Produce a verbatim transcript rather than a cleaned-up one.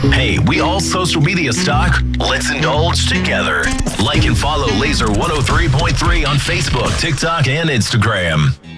Hey, we all social media stock. Let's indulge together. Like and follow Laser one oh three point three on Facebook, TikTok, and Instagram.